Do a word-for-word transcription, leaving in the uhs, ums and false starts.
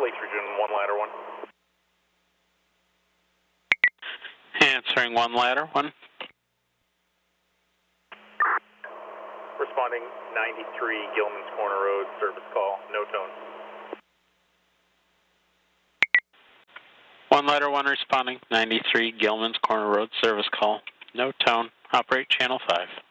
Lake Region one ladder one. Answering one ladder one. Responding ninety-three Gilman's Corner Road, service call, no tone. One ladder one responding, ninety-three Gilman's Corner Road, service call, no tone, operate channel five.